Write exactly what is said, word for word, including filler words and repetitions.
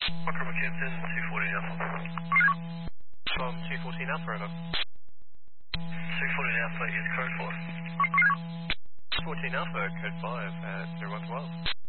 Micro Kingston, two fourteen Alpha. From two fourteen Alpha, over. two fourteen Alpha is code four. fourteen Alpha, code five, uh, zero one twelve.